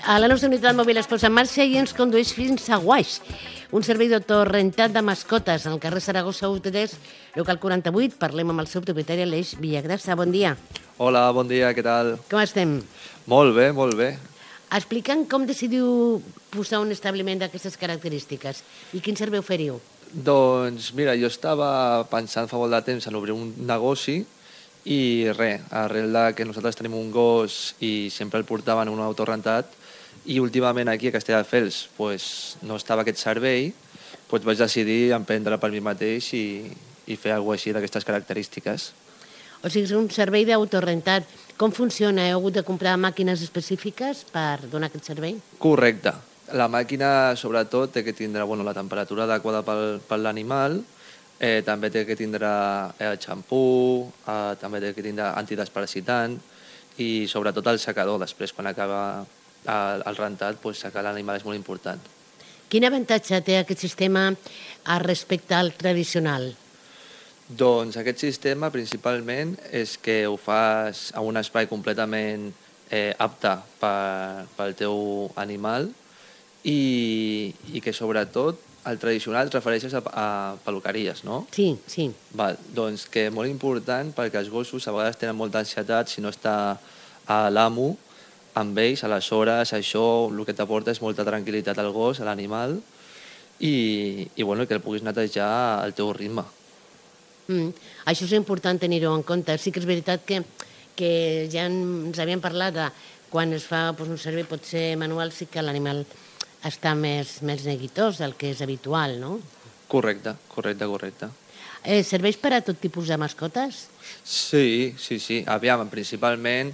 A la nostra unitat mòbil es posa en marxa i ens condueix fins a Guaix, un servei d'autorentat de mascotes en el carrer Saragossa 1-3, local 48. Parlem amb el seu propietari, Aleix Villagrasa. Bon dia. Hola, bon dia, què tal? Com estem? Molt bé, molt bé. Explica'm com decidiu posar un establiment d'aquestes característiques i quin servei oferiu. Doncs mira, jo estava pensant fa molt de temps en obrir un negoci i res, arrel de que nosaltres tenim un gos i sempre el portaven en un autorentat i últimament aquí a Castelldefels no estava aquest servei, vaig decidir emprendre per mi mateix i fer alguna cosa així d'aquestes característiques. O sigui, és un servei d'autorentat. Com funciona? Heu hagut de comprar màquines específiques per donar aquest servei? Correcte. La màquina, sobretot, té que tindre la temperatura adequada per l'animal, també té que tindre xampú, també té que tindre antidesparasitant i sobretot el secador. Després, quan acaba el rentat, secar l'animal és molt important. Quin avantatge té aquest sistema respecte al tradicional? Doncs aquest sistema principalment és que ho fas a un espai completament apte pel teu animal i que sobretot el tradicional et refereixes a peluqueries, no? Sí, sí. Doncs que és molt important perquè els gossos a vegades tenen molta ansietat si no està l'amo amb ells, aleshores això el que t'aporta és molta tranquil·litat al gos, a l'animal i que el puguis netejar al teu ritme. Això és important tenir-ho en compte. Sí que és veritat que ja ens havíem parlat de quan es fa un servei potser manual, sí que l'animal està més neguitós del que és habitual, no? Correcte. Serveix per a tot tipus de mascotes? Sí. Aviam, principalment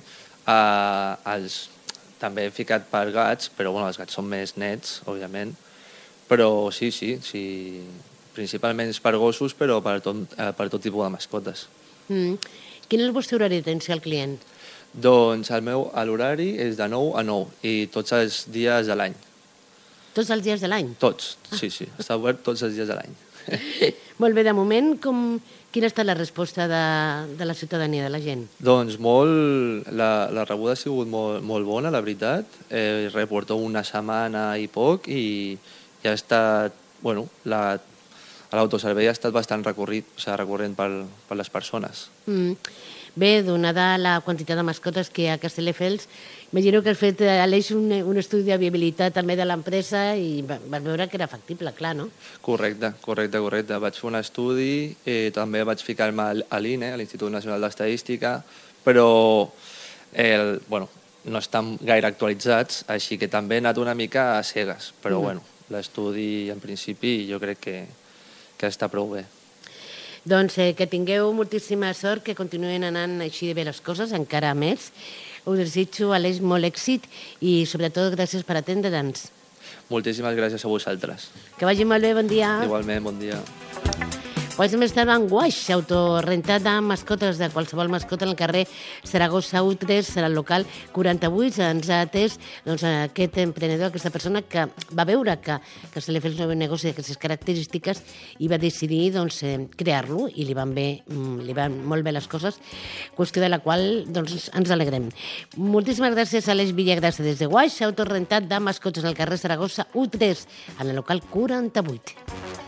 també he ficat per gats, però els gats són més nets, òbviament, però sí, principalment és per gossos, però per tot tipus de mascotes. Quin és el vostre horari d'atenció al client? Doncs l'horari és de 9 a 9 i tots els dies de l'any. Tots els dies de l'any? Tots, sí. Està obert tots els dies de l'any. Molt bé, de moment, quina ha estat la resposta de la ciutadania, de la gent? Doncs la rebuda ha sigut molt bona, la veritat. Porto una setmana i poc i ha estat, l'autoservei ha estat bastant recurrent per les persones. Bé, donada la quantitat de mascotes que hi ha a Castelldefels, imagino que has fet, Aleix, un estudi de viabilitat també de l'empresa i vas veure que era factible, clar, no? Correcte. Vaig fer un estudi, també vaig ficar-me a l'INE, a l'Institut Nacional d'Estadística, però no estan gaire actualitzats, així que també he anat una mica a cegues, però l'estudi en principi jo crec que està prou bé. Doncs que tingueu moltíssima sort, que continuïn anant així de bé les coses, encara més. Us desitjo, Aleix, molt èxit i sobretot gràcies per atendre'ns. Moltíssimes gràcies a vosaltres. Que vagi molt bé, bon dia. Igualment, bon dia. Hem estat en Guaix, autorentat de mascotes, de qualsevol mascota en el carrer Saragossa 1-3, serà el local 48. Ens ha atès aquest emprenedor, aquesta persona que va veure que se li fes un nou negoci d'aquestes característiques i va decidir crear-lo i li van molt bé les coses, qüestió de la qual ens alegrem. Moltíssimes gràcies a Aleix Villagrasa des de Guaix, autorentat de mascotes en el carrer Saragossa 1-3, en el local 48.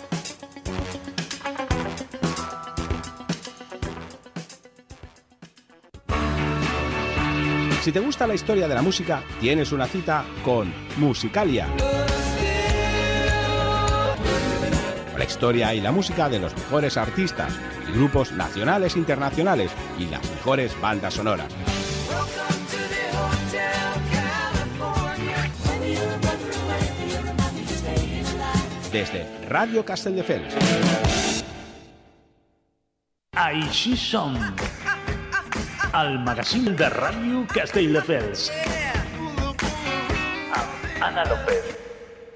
Si te gusta la historia de la música, tienes una cita con Musicalia. La historia y la música de los mejores artistas y grupos nacionales e internacionales y las mejores bandas sonoras. Desde Radio Castelldefels. Així som. El magazín de Ràdio Castelldefels. Amb Anna López.